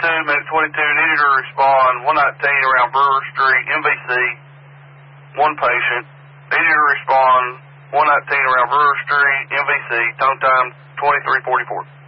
Medic 22, needed to respond 119 around Brewer Street, MVC, one patient. Needed to respond 119 around Brewer Street, MVC, tone time 2344.